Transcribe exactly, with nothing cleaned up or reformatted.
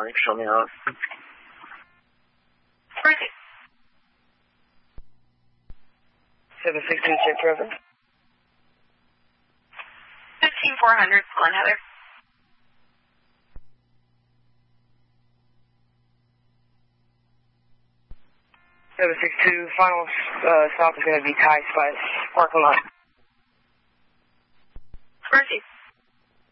Alright, show me out. Perfect. seven six two, check traffic. fifteen four hundred, Glen Heather. seven six two, final uh, stop is going to be Thai Spice parking lot. Perfect.